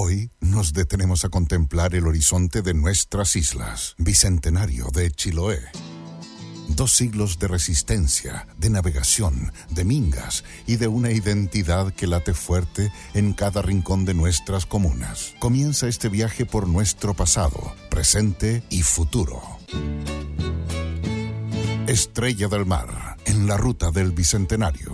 Hoy nos detenemos a contemplar el horizonte de nuestras islas. Bicentenario de Chiloé. 2 siglos de resistencia, de navegación, de mingas y de una identidad que late fuerte en cada rincón de nuestras comunas. Comienza este viaje por nuestro pasado, presente y futuro. Estrella del Mar, en la ruta del Bicentenario.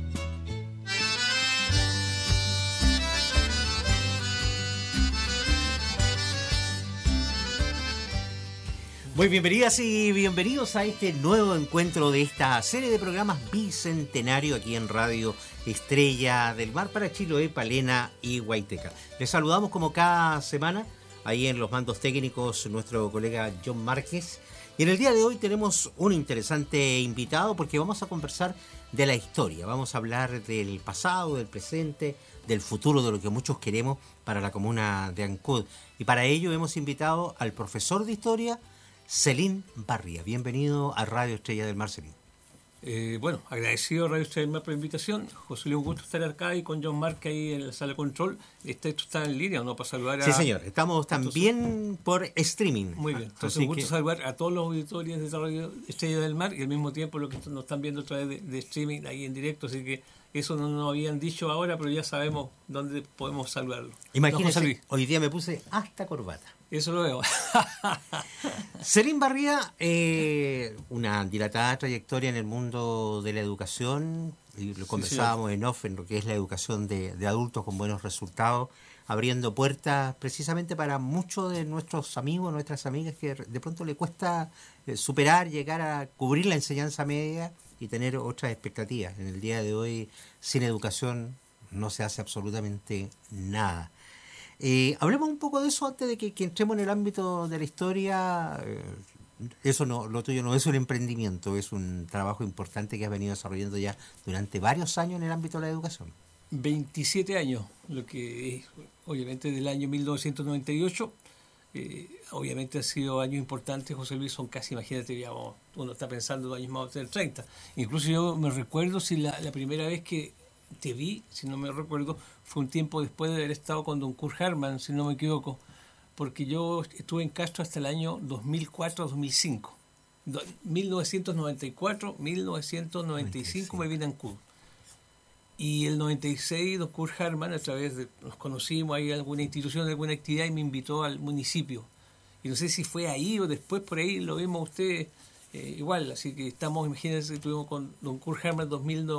Muy bienvenidas y bienvenidos a este nuevo encuentro de esta serie de programas Bicentenario aquí en Radio Estrella del Mar para Chiloé, Palena y Huayteca. Les saludamos como cada semana, ahí en los mandos técnicos, nuestro colega John Márquez. Y en el día de hoy tenemos un interesante invitado porque vamos a conversar de la historia. Vamos a hablar del pasado, del presente, del futuro, de lo que muchos queremos para la comuna de Ancud. Y para ello hemos invitado al profesor de historia, Celín Barría. Bienvenido a Radio Estrella del Mar, Celín. Bueno, agradecido a Radio Estrella del Mar por la invitación. José Luis, un gusto estar acá y con John Márquez ahí en la sala de control. ¿Esto está en línea o no? Para saludar a... Sí, señor. Estamos también por streaming. Muy bien. Entonces, un gusto saludar a todos los auditores de Radio Estrella del Mar y al mismo tiempo los que nos están viendo a través de streaming ahí en directo. Así que eso no nos habían dicho ahora, pero ya sabemos dónde podemos saludarlo. Imagínese, hoy día me puse hasta corbata. Eso lo veo. Celín Barría, una dilatada trayectoria en el mundo de la educación, y lo conversábamos en off, en lo que es la educación de adultos con buenos resultados, abriendo puertas precisamente para muchos de nuestros amigos, nuestras amigas, que de pronto le cuesta superar, llegar a cubrir la enseñanza media y tener otras expectativas. En el día de hoy, sin educación, no se hace absolutamente nada. Hablemos un poco de eso antes de que entremos en el ámbito de la historia. Eso no, lo tuyo no es un emprendimiento, es un trabajo importante que has venido desarrollando ya durante varios años en el ámbito de la educación. 27 años, lo que es obviamente del año 1998. Obviamente ha sido años importantes, José Luis, son casi, imagínate, ya uno está pensando años más del 30. Incluso yo me recuerdo si la primera vez que te vi, si no me recuerdo, fue un tiempo después de haber estado con don Kurt Hartmann, si no me equivoco, porque yo estuve en Castro hasta el año 2004-2005. 1994-1995 me vine a Ancud. Y el 96, don Kurt Hartmann, a través de, nos conocimos, hay alguna institución, alguna actividad, y me invitó al municipio. Y no sé si fue ahí o después por ahí lo vimos a ustedes. Igual, así que estamos, imagínense, estuvimos con don Kurt Hartmann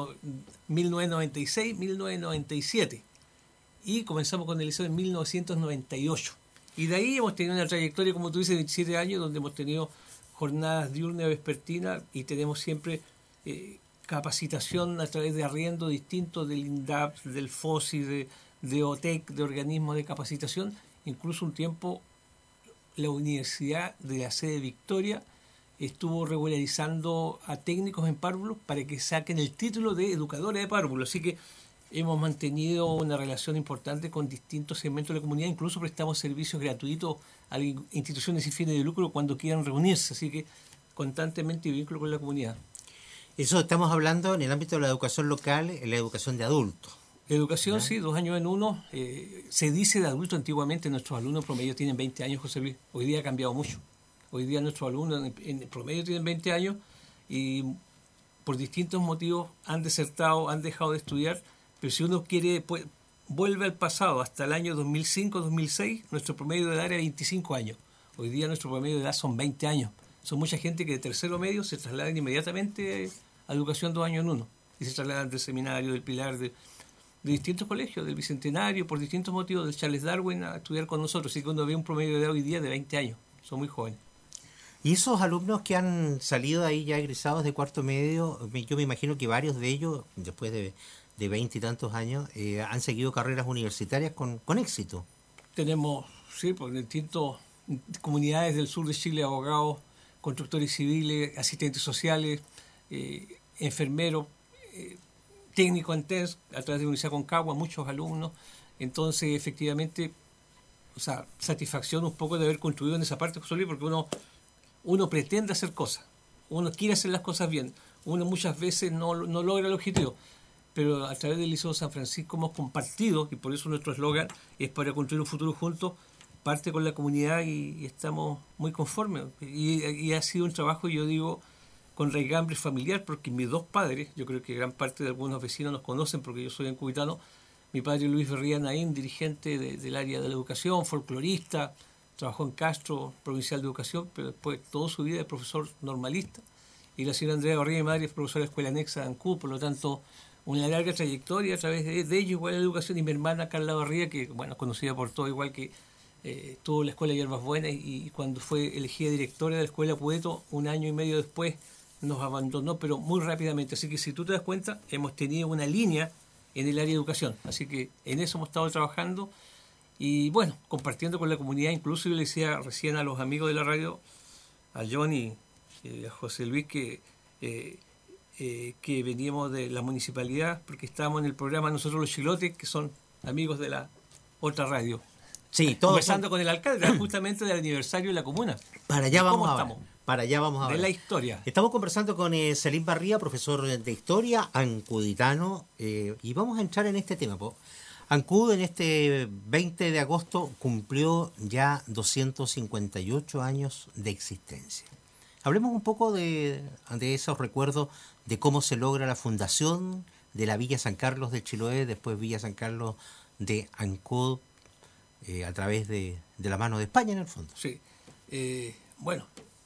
1996-1997 y comenzamos con el liceo en 1998 y de ahí hemos tenido una trayectoria, como tú dices, de 27 años, donde hemos tenido jornadas diurnas y vespertinas y tenemos siempre capacitación a través de arriendo distintos del INDAP, del FOSI, de OTEC, de organismos de capacitación. Incluso un tiempo la Universidad de la sede Victoria estuvo regularizando a técnicos en párvulos para que saquen el título de educadores de párvulos. Así que hemos mantenido una relación importante con distintos segmentos de la comunidad. Incluso prestamos servicios gratuitos a instituciones sin fines de lucro cuando quieran reunirse. Así que constantemente vínculo con la comunidad. Eso estamos hablando en el ámbito de la educación local, en la educación de adultos. Educación, ¿no? Sí, 2 años en uno. Se dice de adulto antiguamente, nuestros alumnos promedio tienen 20 años, José Luis. Hoy día ha cambiado mucho. Hoy día nuestros alumnos en promedio tienen 20 años y por distintos motivos han desertado, han dejado de estudiar, pero si uno quiere, pues, vuelve al pasado, hasta el año 2005-2006, nuestro promedio de edad era 25 años. Hoy día nuestro promedio de edad son 20 años. Son mucha gente que de tercero medio se trasladan inmediatamente a educación 2 años en uno y se trasladan del seminario, del Pilar, de distintos colegios, del Bicentenario, por distintos motivos, del Charles Darwin a estudiar con nosotros. Así que uno ve un promedio de edad hoy día de 20 años. Son muy jóvenes. Y esos alumnos que han salido ahí ya egresados de cuarto medio, yo me imagino que varios de ellos, después de 20 y tantos años, han seguido carreras universitarias con éxito. Tenemos, sí, por distintas comunidades del sur de Chile, abogados, constructores civiles, asistentes sociales, enfermeros, técnicos en TENS, a través de la Universidad Concagua, muchos alumnos. Entonces, efectivamente, o sea, satisfacción un poco de haber construido en esa parte, José Luis, porque uno pretende hacer cosas, uno quiere hacer las cosas bien, uno muchas veces no logra el objetivo, pero a través del Liceo San Francisco hemos compartido, y por eso nuestro eslogan es para construir un futuro juntos, parte con la comunidad y estamos muy conformes. Y ha sido un trabajo, yo digo, con raigambre familiar, porque mis dos padres, yo creo que gran parte de algunos vecinos nos conocen porque yo soy encubitano, mi padre Luis Berría Naín, dirigente del área de la educación, folclorista, trabajó en Castro, provincial de educación, pero después toda su vida es profesor normalista, y la señora Andrea Barría, mi madre, es profesora de escuela anexa de Ancud, por lo tanto, una larga trayectoria a través de ellos, igual la educación, y mi hermana Carla Barría, que, bueno, conocida por todo, igual que tuvo la escuela Hierbas Buenas, y cuando fue elegida directora de la escuela Pueto, 1 año y medio después, nos abandonó, pero muy rápidamente. Así que si tú te das cuenta, hemos tenido una línea en el área de educación. Así que en eso hemos estado trabajando y, bueno, compartiendo con la comunidad. Incluso yo le decía recién a los amigos de la radio, a Johnny y a José Luis, que veníamos de la municipalidad, porque estábamos en el programa Nosotros los Chilotes, que son amigos de la otra radio. Sí, todos conversando con el alcalde justamente del aniversario de la comuna. Para allá vamos ¿Cómo ahora. estamos? Para allá vamos a De ver. la historia. Estamos conversando con Selim Barría, profesor de historia, ancuditano, y vamos a entrar en este tema. Ancud en este 20 de agosto cumplió ya 258 años de existencia. Hablemos un poco de esos recuerdos, de cómo se logra la fundación de la Villa San Carlos de Chiloé, después Villa San Carlos de Ancud, a través de la mano de España en el fondo. Sí. Bueno,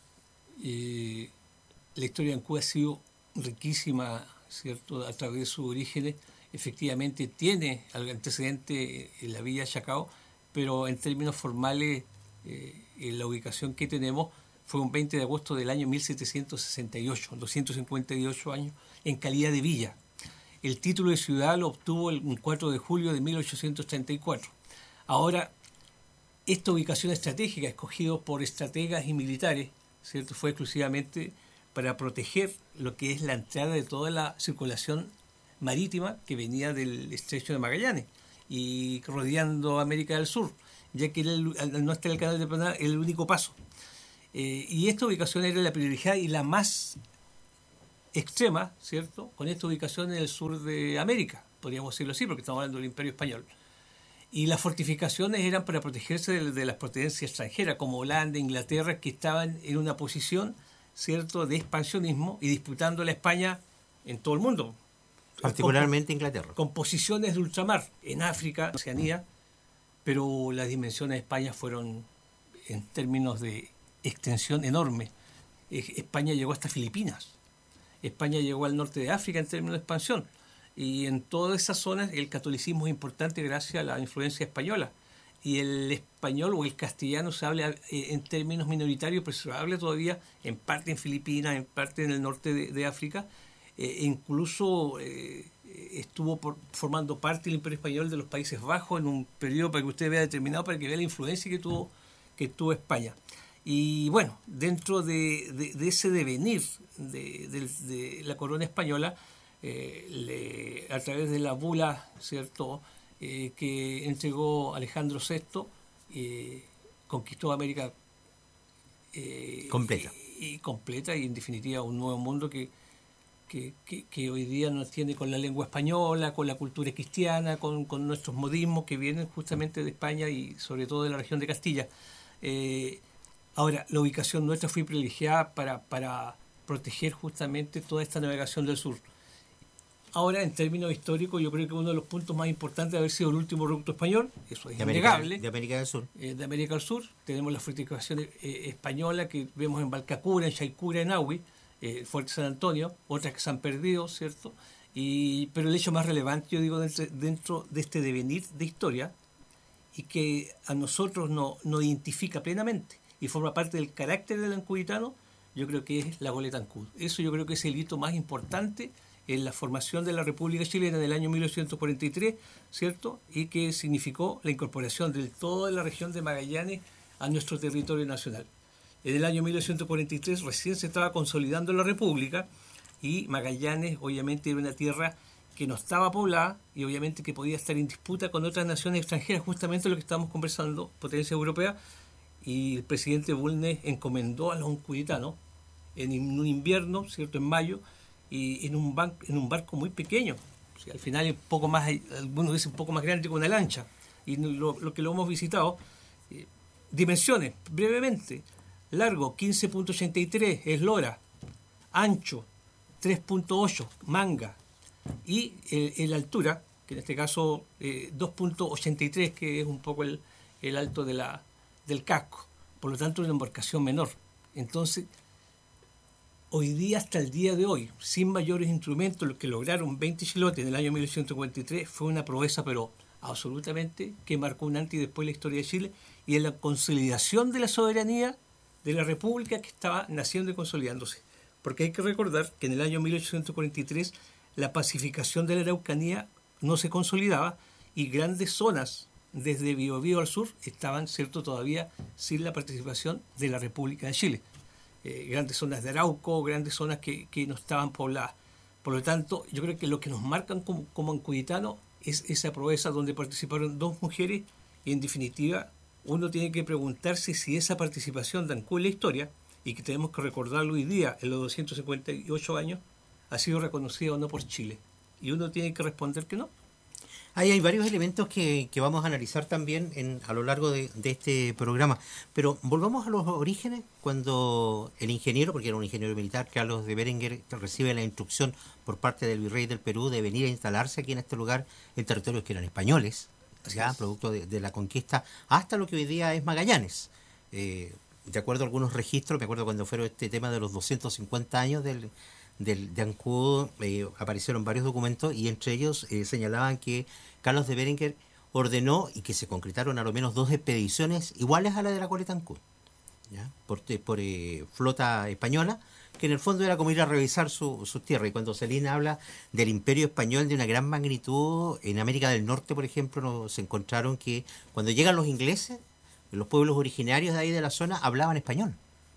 la historia de Ancud ha sido riquísima, ¿cierto? A través de sus orígenes, efectivamente tiene antecedente en la Villa Chacao, pero en términos formales, en la ubicación que tenemos fue un 20 de agosto del año 1768, 258 años, en calidad de villa. El título de ciudad lo obtuvo el 4 de julio de 1834. Ahora, esta ubicación estratégica, escogida por estrategas y militares, ¿cierto?, fue exclusivamente para proteger lo que es la entrada de toda la circulación marítima que venía del estrecho de Magallanes y rodeando América del Sur, ya que al no estar el canal de Panamá era el único paso. Y esta ubicación era la privilegiada y la más extrema, ¿cierto?, con esta ubicación en el sur de América, podríamos decirlo así, porque estamos hablando del Imperio Español. Y las fortificaciones eran para protegerse de las potencias extranjeras, como Holanda, Inglaterra, que estaban en una posición, ¿cierto?, de expansionismo y disputando la España en todo el mundo. Particularmente Inglaterra. Con posiciones de ultramar en África, Oceanía, pero las dimensiones de España fueron, en términos de extensión, enormes. España llegó hasta Filipinas. España llegó al norte de África en términos de expansión. Y en todas esas zonas el catolicismo es importante gracias a la influencia española. Y el español o el castellano se habla en términos minoritarios, pero se habla todavía en parte en Filipinas, en parte en el norte de África. Incluso estuvo formando parte del Imperio Español de los Países Bajos en un periodo, para que usted vea determinado, para que vea la influencia que tuvo España. Y bueno, dentro de ese devenir de la corona española, a través de la bula, ¿cierto?, que entregó Alejandro VI, conquistó América completa y en definitiva un nuevo mundo que hoy día nos tiene con la lengua española, con la cultura cristiana, con nuestros modismos que vienen justamente de España y sobre todo de la región de Castilla. Ahora, la ubicación nuestra fue privilegiada para proteger justamente toda esta navegación del sur. Ahora, en términos históricos, yo creo que uno de los puntos más importantes de haber sido el último reducto español, eso es innegable. De América del Sur. De América del Sur. Tenemos las fortificaciones españolas que vemos en Balcacura, en Chaicura, en Ahui, Fuerte San Antonio, otras que se han perdido, ¿cierto? Pero el hecho más relevante, yo digo, dentro de este devenir de historia, y que a nosotros nos identifica plenamente y forma parte del carácter del ancuditano, yo creo que es la goleta Ancud. Eso yo creo que es el hito más importante en la formación de la República Chilena del año 1943, ¿cierto? Y que significó la incorporación de toda la región de Magallanes a nuestro territorio nacional. En el año 1943 recién se estaba consolidando la República y Magallanes obviamente era una tierra que no estaba poblada y obviamente que podía estar en disputa con otras naciones extranjeras, justamente lo que estamos conversando, potencia europea, y el presidente Bulnes encomendó a los ancuditanos en un invierno, ¿cierto?, en mayo, y en un barco muy pequeño, Si al final es un poco más, algunos dicen un poco más grande que una lancha. Y lo que lo hemos visitado, dimensiones, brevemente, largo 15.83, eslora, ancho 3.8, manga, y la altura, que en este caso 2.83, que es un poco el alto del casco. Por lo tanto, una embarcación menor. Entonces, hoy día, hasta el día de hoy, sin mayores instrumentos, lo que lograron 20 chilotes en el año 1953 fue una proeza, pero absolutamente, que marcó un antes y después en la historia de Chile y en la consolidación de la soberanía de la República que estaba naciendo y consolidándose. Porque hay que recordar que en el año 1843 la pacificación de la Araucanía no se consolidaba y grandes zonas desde Biobío al sur estaban, cierto, todavía sin la participación de la República de Chile. Grandes zonas de Arauco, grandes zonas que no estaban pobladas. Por lo tanto, yo creo que lo que nos marcan como ancuditanos es esa proeza donde participaron 2 mujeres y, en definitiva, uno tiene que preguntarse si esa participación de Ancud en la historia, y que tenemos que recordarlo hoy día, en los 258 años, ha sido reconocida o no por Chile. Y uno tiene que responder que no. Ahí hay varios elementos que vamos a analizar también a lo largo de este programa. Pero volvamos a los orígenes, cuando el ingeniero, porque era un ingeniero militar, Carlos de Berenguer, recibe la instrucción por parte del virrey del Perú de venir a instalarse aquí en este lugar, en territorios que eran españoles, ya producto de la conquista, hasta lo que hoy día es Magallanes. De acuerdo a algunos registros, me acuerdo cuando fueron este tema de los 250 años de Ancud, aparecieron varios documentos y entre ellos señalaban que Carlos de Berenguer ordenó y que se concretaron a lo menos 2 expediciones iguales a la de la Coleta Ancud, ¿ya? por flota española, que en el fondo era como ir a revisar sus tierras. Y cuando Celín habla del imperio español de una gran magnitud, en América del Norte, por ejemplo, se encontraron que cuando llegan los ingleses, los pueblos originarios de ahí de la zona hablaban español.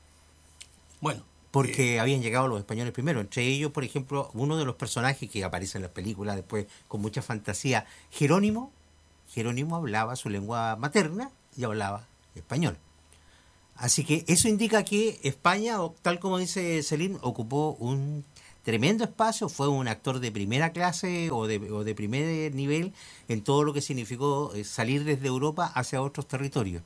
Bueno, porque habían llegado los españoles primero. Entre ellos, por ejemplo, uno de los personajes que aparece en las películas después con mucha fantasía, Jerónimo. Jerónimo hablaba su lengua materna y hablaba español. Así que eso indica que España, tal como dice Celín, ocupó un tremendo espacio, fue un actor de primera clase o de primer nivel en todo lo que significó salir desde Europa hacia otros territorios.